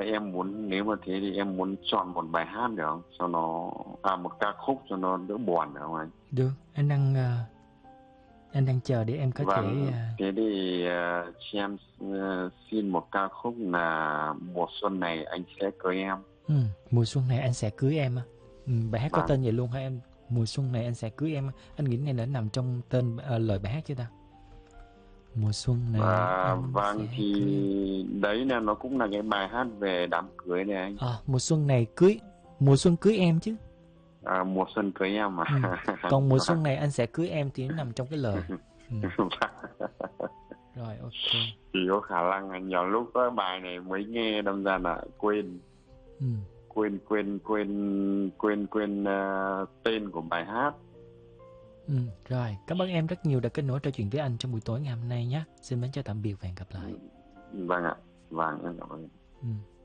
em muốn, nếu mà thế thì em muốn chọn một bài hát được không? Cho nó, một ca khúc cho nó đỡ buồn được không anh? Được, anh đang chờ để em có thể Vâng, thế thì chị em xin một ca khúc là Mùa Xuân Này Anh Sẽ Cưới Em. Mùa xuân này anh sẽ cưới em á. Bài hát có Vâng. tên vậy luôn hả em? Mùa xuân này anh sẽ cưới em á. Anh nghĩ này đã nằm trong tên lời bài hát chứ ta? Mùa xuân này anh Vâng, sẽ thì cưới em. đấy là nó cũng là cái bài hát về đám cưới này anh. Mùa xuân này cưới, mùa xuân cưới em chứ. Mùa Xuân Cưới Em mà. Còn mùa xuân Vâng. này anh sẽ cưới em thì nó nằm trong cái lời. Vâng. Rồi, ok. Thì có khả năng là nhiều lúc cái bài này mới nghe đâm ra là quên Ừm, quên quên quên quên quên tên của bài hát. Rồi, cảm ơn em rất nhiều đã kết nối trò chuyện với anh trong buổi tối ngày hôm nay nhé. Xin mến chào tạm biệt và hẹn gặp lại. Vâng ạ. Vâng, em cảm ơn.